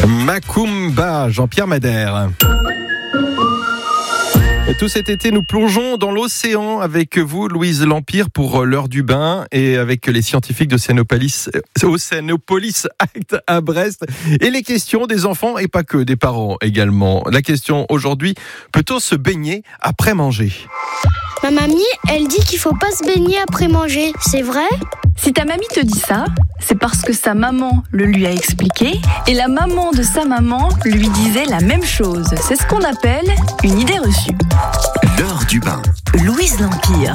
Macumba, Jean-Pierre Madère. Et tout cet été, nous plongeons dans l'océan avec vous, Louise Lampire, pour l'heure du bain et avec les scientifiques d'Océanopolis Act à Brest. Et les questions des enfants et pas que, des parents également. La question aujourd'hui, peut-on se baigner après manger ? Ma mamie, elle dit qu'il faut pas se baigner après manger, c'est vrai ? Si ta mamie te dit ça, c'est parce que sa maman le lui a expliqué et la maman de sa maman lui disait la même chose. C'est ce qu'on appelle une idée reçue. L'heure du bain. Louise Lampire.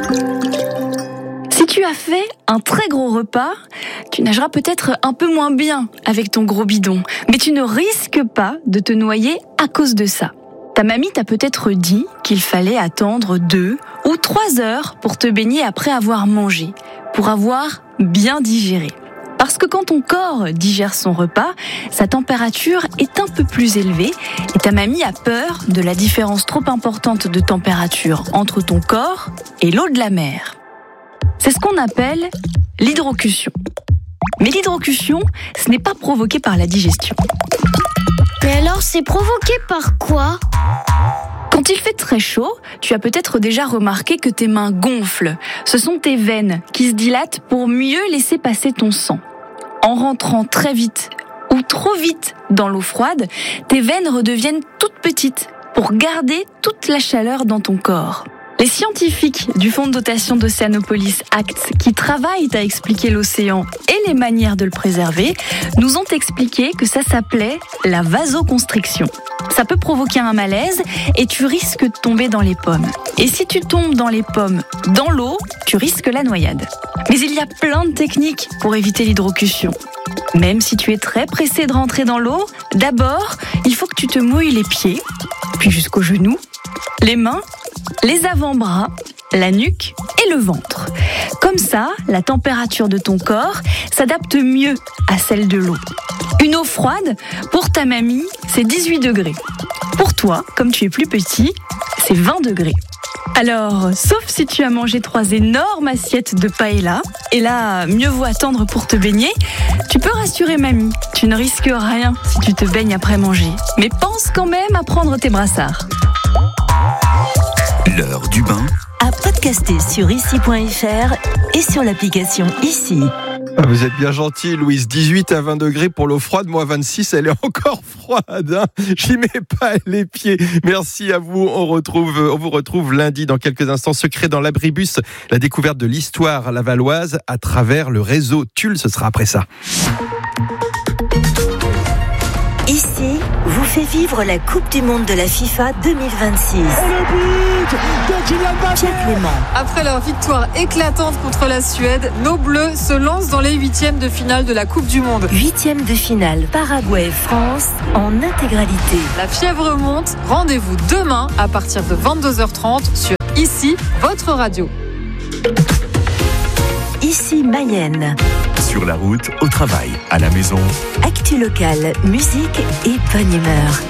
Si tu as fait un très gros repas, tu nageras peut-être un peu moins bien avec ton gros bidon, mais tu ne risques pas de te noyer à cause de ça. Ta mamie t'a peut-être dit qu'il fallait attendre 2 ou 3 heures pour te baigner après avoir mangé, pour avoir bien digéré. Parce que quand ton corps digère son repas, sa température est un peu plus élevée et ta mamie a peur de la différence trop importante de température entre ton corps et l'eau de la mer. C'est ce qu'on appelle l'hydrocution. Mais l'hydrocution, ce n'est pas provoqué par la digestion. Mais alors, c'est provoqué par quoi ? Quand il fait très chaud, tu as peut-être déjà remarqué que tes mains gonflent. Ce sont tes veines qui se dilatent pour mieux laisser passer ton sang. En rentrant très vite ou trop vite dans l'eau froide, tes veines redeviennent toutes petites pour garder toute la chaleur dans ton corps. Les scientifiques du Fonds de dotation d'Océanopolis Act, qui travaillent à expliquer l'océan et les manières de le préserver, nous ont expliqué que ça s'appelait la vasoconstriction. Ça peut provoquer un malaise et tu risques de tomber dans les pommes. Et si tu tombes dans les pommes, dans l'eau, tu risques la noyade. Mais il y a plein de techniques pour éviter l'hydrocution. Même si tu es très pressé de rentrer dans l'eau, d'abord, il faut que tu te mouilles les pieds, puis jusqu'aux genoux, les mains, les avant-bras, la nuque et le ventre. Comme ça, la température de ton corps s'adapte mieux à celle de l'eau. Une eau froide, pour ta mamie, c'est 18 degrés. Pour toi, comme tu es plus petit, c'est 20 degrés. Alors, sauf si tu as mangé 3 énormes assiettes de paella, et là, mieux vaut attendre pour te baigner, tu peux rassurer mamie. Tu ne risques rien si tu te baignes après manger. Mais pense quand même à prendre tes brassards. L'heure du bain. À podcaster sur ici.fr et sur l'application Ici. Vous êtes bien gentil, Louise. 18 à 20 degrés pour l'eau froide. Moi, 26, elle est encore froide. Hein, j'y mets pas les pieds. Merci à vous. On vous retrouve lundi dans quelques instants. Secret dans l'abribus, la découverte de l'histoire lavalloise à travers le réseau Tulle. Ce sera après ça. Ici vous fait vivre la Coupe du Monde de la FIFA 2026. Et le but de Kylian Mbappé. Pierre Clément. Après leur victoire éclatante contre la Suède, nos Bleus se lancent dans les 8e de finale de la Coupe du Monde. 8e de finale, Paraguay-France en intégralité. La fièvre monte. Rendez-vous demain à partir de 22h30 sur Ici, votre radio. Ici Mayenne. Sur la route, au travail, à la maison. Actu locale, musique et bonne humeur.